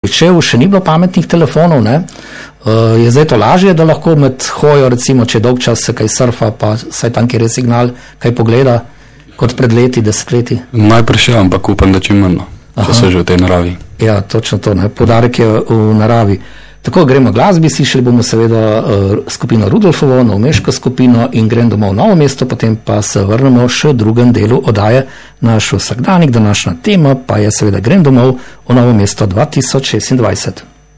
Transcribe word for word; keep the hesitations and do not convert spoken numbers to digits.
pričel, še ni bilo pametnih telefonov, ne? Uh, je zdaj to lažje, da lahko med hojo, recimo, če dolg čas se kaj surfa, pa saj tam, kjer je signal, kaj pogleda, kot pred leti, desetletji. Najprej še, ampak upam, da čim manj, da so že v tej naravi. Ja, točno to, ne? Podarek je v naravi. Tako, gremo glasbi, slišali bomo seveda uh, skupino Rudolfovo, novomeško skupino in grem domov v Novo mesto, potem pa se vrnemo še v drugem delu oddaje. Naš vsakdanik, današnja tema pa je seveda grem domov v Novo mesto dva tisoč šestindvajset.